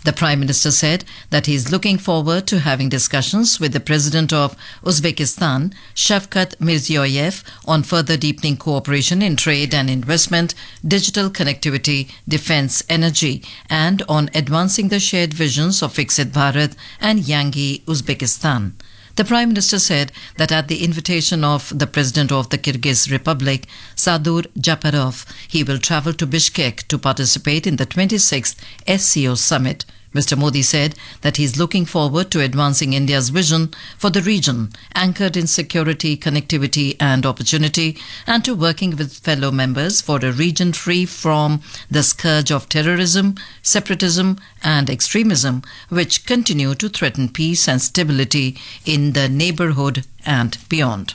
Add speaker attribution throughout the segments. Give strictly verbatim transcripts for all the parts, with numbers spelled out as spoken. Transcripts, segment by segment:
Speaker 1: The Prime Minister said that he is looking forward to having discussions with the President of Uzbekistan, Shavkat Mirziyoyev, on further deepening cooperation in trade and investment, digital connectivity, defense, energy, and on advancing the shared visions of Viksit Bharat and Yangi Uzbekistan. The Prime Minister said that at the invitation of the President of the Kyrgyz Republic, Sadur Japarov, he will travel to Bishkek to participate in the twenty-sixth S C O summit. Mister Modi said that he is looking forward to advancing India's vision for the region, anchored in security, connectivity and opportunity, and to working with fellow members for a region free from the scourge of terrorism, separatism and extremism, which continue to threaten peace and stability in the neighborhood and beyond.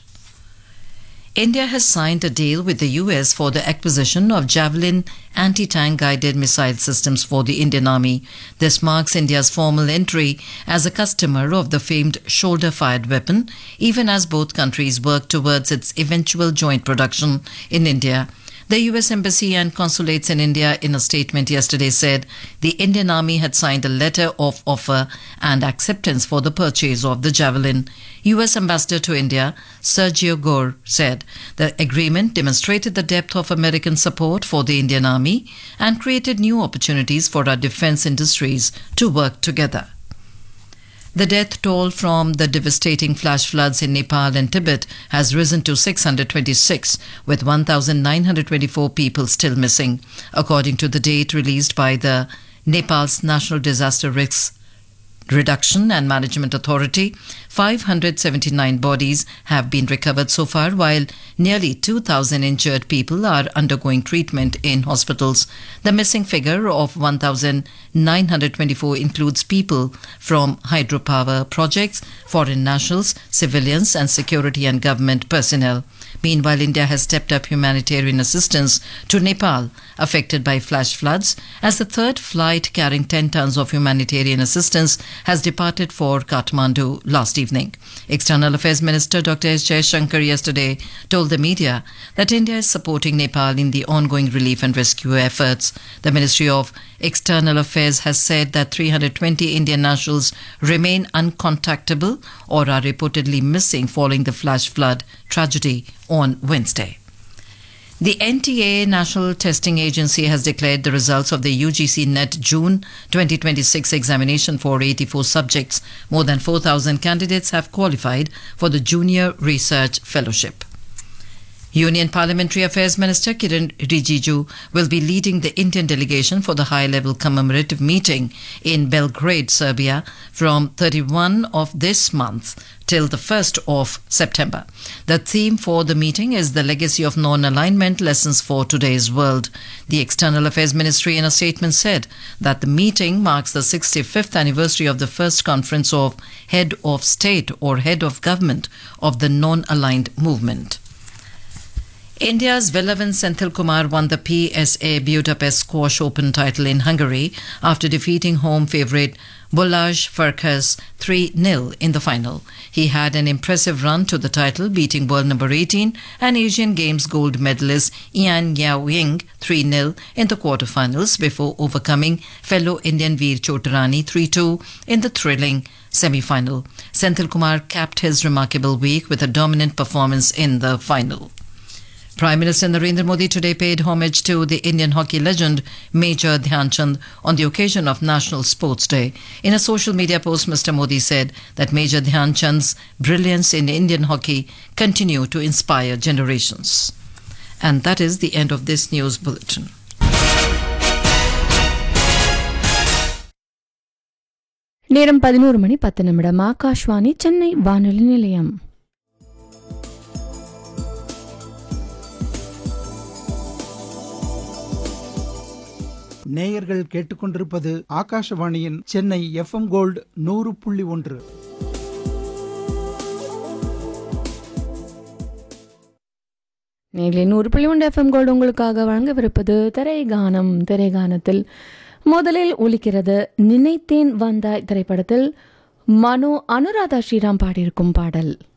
Speaker 1: India has signed a deal with the U S for the acquisition of Javelin anti-tank guided missile systems for the Indian Army. This marks India's formal entry as a customer of the famed shoulder-fired weapon, even as both countries work towards its eventual joint production in India. The U S Embassy and consulates in India in a statement yesterday said the Indian Army had signed a letter of offer and acceptance for the purchase of the Javelin. U S Ambassador to India, Sergio Gore, said the agreement demonstrated the depth of American support for the Indian Army and created new opportunities for our defense industries to work together. The death toll from the devastating flash floods in Nepal and Tibet has risen to six hundred twenty-six, with one thousand nine hundred twenty-four people still missing, according to the date released by the Nepal's National Disaster Risk Reduction and Management Authority. five hundred seventy-nine bodies have been recovered so far, while nearly two thousand injured people are undergoing treatment in hospitals. The missing figure of one thousand nine hundred twenty-four includes people from hydropower projects, foreign nationals, civilians, and security and government personnel. Meanwhile, India has stepped up humanitarian assistance to Nepal, affected by flash floods, as the third flight carrying ten tons of humanitarian assistance has departed for Kathmandu last evening. External Affairs Minister Doctor S. Jaishankar yesterday told the media that India is supporting Nepal in the ongoing relief and rescue efforts. The Ministry of External Affairs has said that three hundred twenty Indian nationals remain uncontactable or are reportedly missing following the flash flood tragedy on Wednesday. The N T A, National Testing Agency, has declared the results of the U G C NET June twenty twenty-six examination for eighty-four subjects. More than four thousand candidates have qualified for the Junior Research Fellowship. Union Parliamentary Affairs Minister Kiran Rijiju will be leading the Indian delegation for the high-level commemorative meeting in Belgrade, Serbia, from thirty-first of this month till the first of September. The theme for the meeting is the legacy of non-alignment, lessons for today's world. The External Affairs Ministry in a statement said that the meeting marks the sixty-fifth anniversary of the first conference of Head of State or Head of Government of the non-aligned movement. India's Velavan Senthilkumar won the P S A Budapest Squash Open title in Hungary after defeating home favourite Balázs Farkas three nil in the final. He had an impressive run to the title, beating world number eighteen and Asian Games gold medalist Ian Yao Ying three nil in the quarterfinals before overcoming fellow Indian Veer Chotarani three two in the thrilling semi-final. Senthilkumar capped his remarkable week with a dominant performance in the final. Prime Minister Narendra Modi today paid homage to the Indian hockey legend Major Dhyan Chand on the occasion of National Sports Day. In a social media post, Mister Modi said that Major Dhyan Chand's brilliance in Indian hockey continue to inspire generations. And that is the end of this news bulletin.
Speaker 2: நேரம் பதினோரு மணி பத்து நிமிடம். ஆகாஷ்வாணி சென்னை வானொலி நிலையம்.
Speaker 3: நேயர்கள் கேட்டுக்கொண்டிருப்பது ஆகாஷவாணியின் Chennai F M gold நூறு புள்ளி ஒன்று.
Speaker 2: நேரிலே நூறு புள்ளி ஒன்று எஃப் எம் கோல்டு உங்களுக்காக வழங்கவிருப்பது திரைகானம். திரைகானத்தில் முதலில் ஒலிக்கிறது நினைத்தேன் வந்தாய் திரைப்படத்தில் மனோ அனுராதா ஸ்ரீராம் பாடியிருக்கும் பாடல்.